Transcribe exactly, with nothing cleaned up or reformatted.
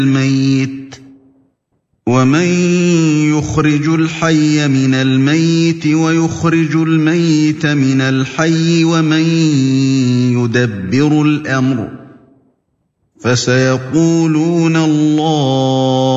الميت ومن يخرج الحي من الميت ويخرج الميت من الحي ومن يدبر الأمر فسيقولون الله